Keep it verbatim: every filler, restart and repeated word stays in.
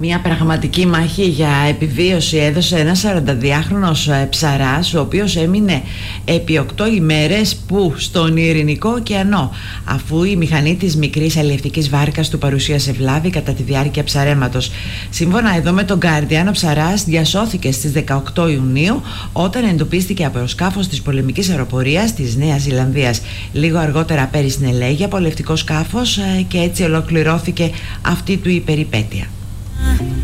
Μια πραγματική μάχη για επιβίωση έδωσε ένας σαρανταδυάχρονος ψαράς, ο οποίος έμεινε επί οκτώ ημέρες που στον Ειρηνικό ωκεανό, αφού η μηχανή της μικρής αλλιευτικής βάρκας του παρουσίασε βλάβη κατά τη διάρκεια ψαρέματος. Σύμφωνα εδώ με τον Guardian, ο ψαράς διασώθηκε στις δεκαοκτώ Ιουνίου όταν εντοπίστηκε από σκάφος της πολεμικής αεροπορίας της Νέας Ζηλανδίας. Λίγο αργότερα πέρυσι συνελέγει από αλλιευτικό σκάφος και έτσι ολοκληρώθηκε αυτή του η περιπέτεια.